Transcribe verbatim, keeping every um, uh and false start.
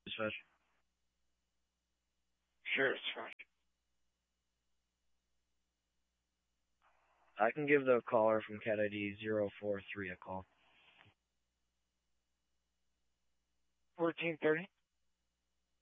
Dispatch. Sure, dispatch. I can give the caller from cat I D zero four three a call. fourteen thirty.